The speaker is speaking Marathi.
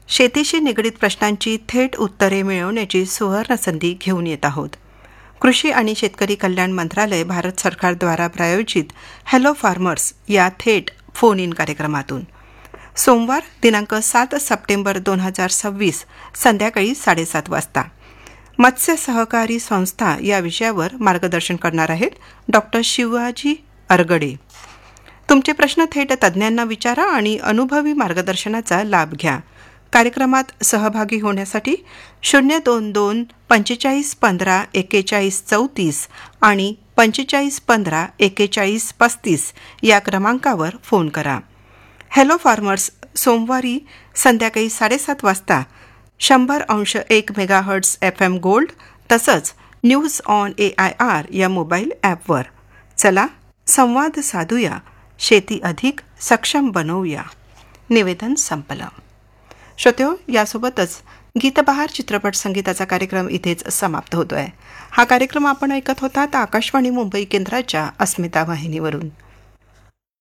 शेतीशी निगडीत प्रश्नांची थेट उत्तरे मिळवण्याची सुवर्ण संधी घेऊन येत आहोत. कृषी आणि शेतकरी कल्याण मंत्रालय भारत सरकारद्वारा प्रायोजित हॅलो फार्मर्स या थेट फोन इन कार्यक्रमातून सोमवार दिनांक 7 सप्टेंबर 2026 संध्याकाळी 7:30 वाजता मत्स्य सहकारी संस्था या विषयावर मार्गदर्शन करणार आहेत डॉक्टर शिवाजी अरगडे. तुमचे प्रश्न थेट तज्ज्ञांना विचारा आणि अनुभवी मार्गदर्शनाचा लाभ घ्या. कार्यक्रमात सहभागी होण्यासाठी 022 45 15 41 34 आणि 45 15 41 35 या क्रमांकावर फोन करा. हॅलो फार्मर्स सोमवारी संध्याकाळी 7:30 वाजता 100.1 मेगाहर्ट्झ FM गोल्ड तसंच न्यूज ऑन AIR या मोबाईल ॲपवर. चला संवाद साधूया, शेती अधिक सक्षम बनवूया. निवेदन संपलं. श्रोत्यो, यासोबतच गीतबहार चित्रपट संगीताचा कार्यक्रम इथेच समाप्त होतोय. हा कार्यक्रम आपण ऐकत होतात आकाशवाणी मुंबई केंद्राच्या अस्मिता वाहिनीवरून.